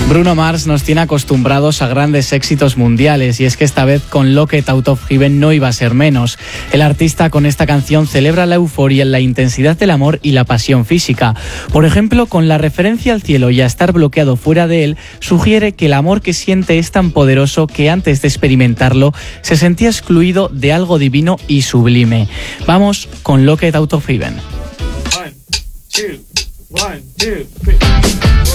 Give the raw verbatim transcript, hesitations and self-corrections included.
Bruno Mars nos tiene acostumbrados a grandes éxitos mundiales y es que esta vez con Locked Out of Heaven no iba a ser menos. El artista con esta canción celebra la euforia, la intensidad del amor y la pasión física. Por ejemplo, con la referencia al cielo y a estar bloqueado fuera de él, sugiere que el amor que siente es tan poderoso que antes de experimentarlo se sentía excluido de algo divino y sublime. Vamos con Locked Out of Heaven. One, two, one, two, three.